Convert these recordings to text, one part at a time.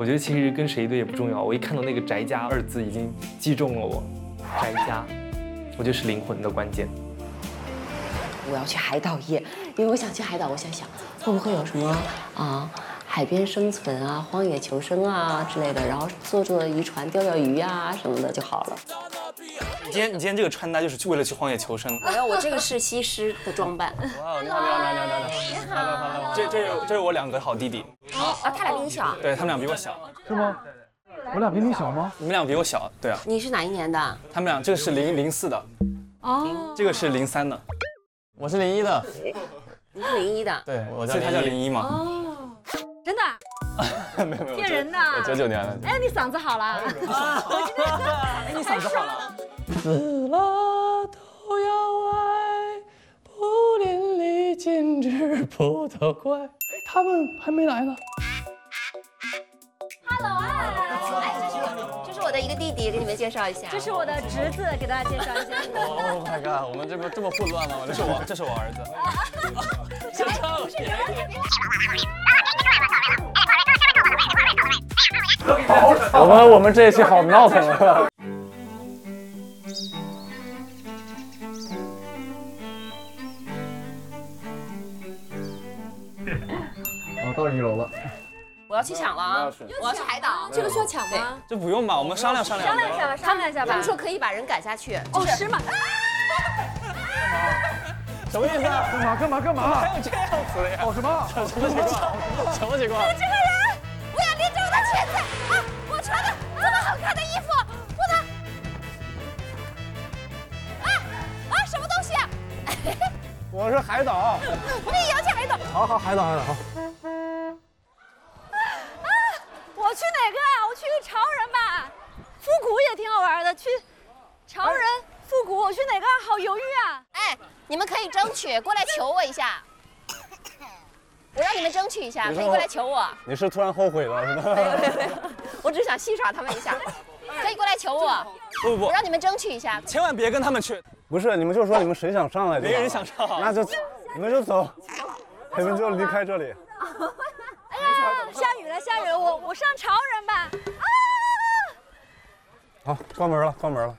我觉得其实跟谁队也不重要，我一看到那个翟家二字已经击中了我，翟家，我觉得是灵魂的关键。 我要去海岛业，因为我想去海岛，我想会不会有什么海边生存啊、荒野求生啊之类的，然后坐渔船钓鱼啊什么的就好了。 你今天这个穿搭就是为了去荒野求生？ 没有，我这个是西施的装扮。 哇，你好，这是我2个好弟弟。 他俩比你小？ 对他们俩比我小。 是吗？我俩比你小吗？ 你们俩比我小，对啊。 你是哪一年的？ 他们俩这个是04的，这个是03的， 我是01的。 你是01的？ 对，我叫所以他叫01嘛。 哦，真的？ 没有骗人的。 我99年的。 哎，你嗓子好了。我今天哎，你嗓子好了。 死了都要爱，不淋漓尽致不责怪。他们还没来呢。 Hello， 这是我的一个弟弟，给你们介绍一下。 这是我的侄子，给大家介绍一下。 Oh my god， 我们这么混乱吗？ 这是我儿子。 我们这一期好闹腾啊！ 到1楼了。 我要去抢了啊！我要去海岛。 这个需要抢吗？ 这不用吧，我们商量。 商量一下吧，商量一下吧。 他们说可以把人赶下去。 哦，是吗？ 什么意思啊？ 干嘛？ 还有这样子的呀？ 搞什么？ 什么情况？ 这个人，我要拎着我的裙子啊！我穿的这么好看的衣服，什么东西啊？ 我是海岛。 我也要去海岛。 好，海岛。 我去哪个啊？我去潮人吧，复古也挺好玩的。去潮人、复古，我去哪个？好犹豫啊！ 哎，你们可以争取过来求我一下，我让你们争取一下，可以过来求我。 你是突然后悔了是吧？ 没有，我只想戏耍他们一下，可以过来求我。 不， 我让你们争取一下， 千万别跟他们去。 不是，你们就说你们谁想上来就好了， 没人想上， 那就你们就走，你们就离开这里。 哎呀，下雨了，我上潮人吧。 好，关门了。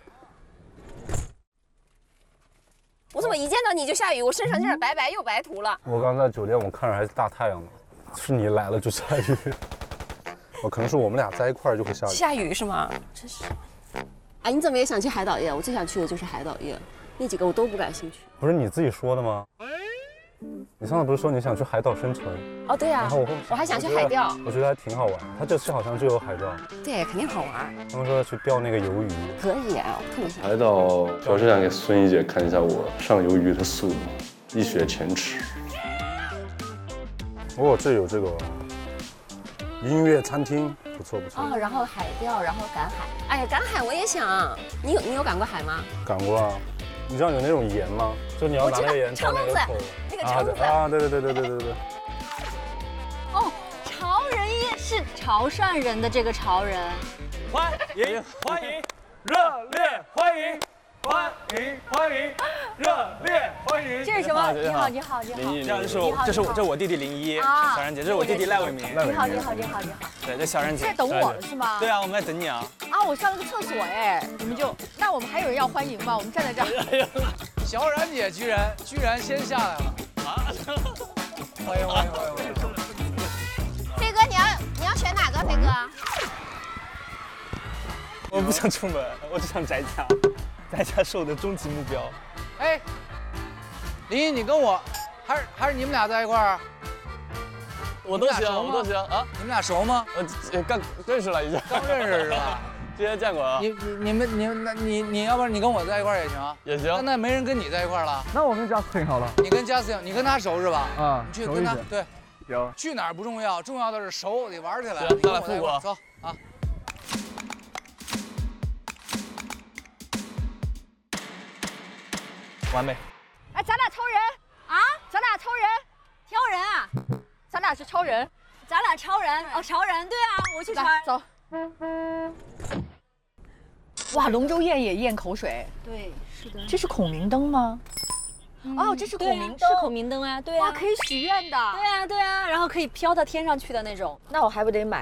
我怎么一见到你就下雨？我身上这点白又白涂了。 我刚在酒店，我看着还是大太阳呢，是你来了就下雨。可能是我们俩在一块儿就会下雨。 下雨是吗？真是。哎，你怎么也想去海岛业？我最想去的就是海岛业，那几个我都不感兴趣。 不是你自己说的吗？你上次不是说你想去海岛生存？ 哦，对呀。 然后我还想去海钓。 我觉得还挺好玩。他这次好像就有海钓。 对，肯定好玩。 他们说要去钓那个鱿鱼。 可以啊，我特别想。 海岛主要是想给孙怡姐看一下我上鱿鱼的速度，一雪前耻。 哦，这有这个音乐餐厅，不错。 哦，然后海钓，然后赶海。哎呀，赶海我也想。你有赶过海吗？ 赶过啊。你知道有那种盐吗？就你要拿那个盐到那个口， 那个蛏子啊，对。 哦，潮人业是潮汕人的这个潮人。 欢迎，热烈欢迎，热烈欢迎。 这是什么？你好。 这是我弟弟01，小然姐，这是我弟弟赖伟明。 你好。 对，这小然姐。 在等我了是吗？ 对啊，我们在等你啊。 我上了个厕所哎，你们就那我们还有人要欢迎吗？我们站在这儿。 小冉姐居然先下来了啊！欢迎！ 飞哥，你要选哪个？飞哥？ 我不想出门，我只想宅家是我的终极目标。 哎，林一，你跟我还是你们俩在一块儿？ 我都行啊！ 你们俩熟吗？ 刚认识了已经， 刚认识是吧？ 之前见过啊。 你要不然你跟我在一块儿也行。 也行。 那没人跟你在一块儿了。 那我跟嘉斯挺好了。 你跟嘉斯，你跟他熟是吧？ 啊， 你去跟他对。 行。 去哪儿不重要，重要的是熟，得玩起来。 咱俩复古。 走啊！ 完美。 哎，咱俩超人啊！咱俩超人，挑人啊！咱俩是超人，咱俩超人哦，潮人对啊，我去穿。走。 哇，龙舟宴也咽口水。 对，是的。 这是孔明灯吗？哦，这是孔明灯， 是孔明灯啊，对啊。 哇，可以许愿的。 对啊，然后可以飘到天上去的那种。 那我还不得买？